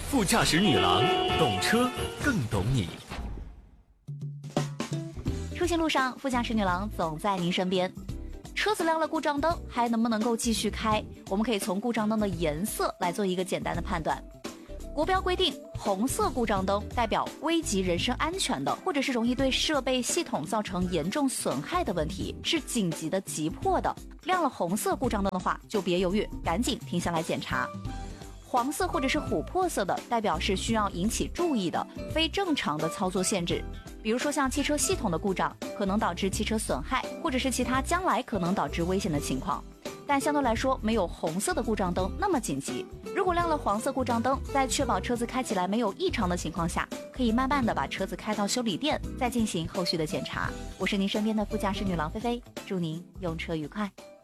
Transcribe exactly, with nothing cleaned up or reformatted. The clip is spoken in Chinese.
副驾驶女郎，懂车更懂你。 出行路上，副驾驶女郎总在您身边。车子亮了故障灯，还能不能够继续开？我们可以从故障灯的颜色来做一个简单的判断。国标规定，红色故障灯代表危及人身安全的，或者是容易对设备系统造成严重损害的问题，是紧急的、急迫的。亮了红色故障灯的话，就别犹豫，赶紧停下来检查。黄色或者是琥珀色的，代表是需要引起注意的非正常的操作限制，比如说像汽车系统的故障，可能导致汽车损害，或者是其他将来可能导致危险的情况。但相对来说，没有红色的故障灯那么紧急。如果亮了黄色故障灯，在确保车子开起来没有异常的情况下，可以慢慢的把车子开到修理店，再进行后续的检查。我是您身边的副驾驶女郎菲菲，祝您用车愉快。